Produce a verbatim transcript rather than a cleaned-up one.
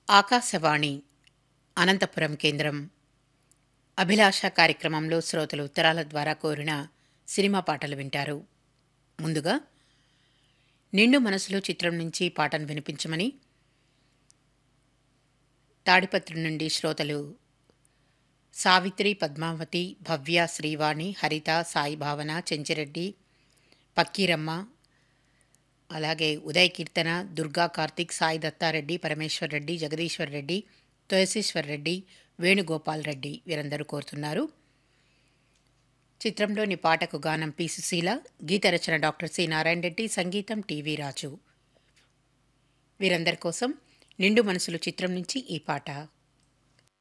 ఆకాశవాణి అనంతపురం కేంద్రం అభిలాష కార్యక్రమంలో శ్రోతలు ఉత్తరాల ద్వారా కోరిన సినిమా పాటలు వింటారు. ముందుగా నిండు మనసులో చిత్రం నుంచి పాటను వినిపించమని తాడిపత్రి నుండి శ్రోతలు సావిత్రి, పద్మావతి, భవ్య, శ్రీవాణి, హరిత, సాయి భావన, చెంచిరెడ్డి, పక్కీరమ్మ, అలాగే ఉదయ్ కీర్తన, దుర్గా కార్తిక్, సాయి దత్తారెడ్డి, పరమేశ్వర్ రెడ్డి, జగదీశ్వర్ రెడ్డి, తులసీశ్వర్ రెడ్డి, వేణుగోపాల్ రెడ్డి వీరందరూ కోరుతున్నారు. చిత్రంలోని పాటకు గానం పి సుశీల, గీత రచన డాక్టర్ సి నారాయణ రెడ్డి, సంగీతం టీవీ రాజు. వీరందరి కోసం నిండు మనసులు చిత్రం నుంచి ఈ పాట.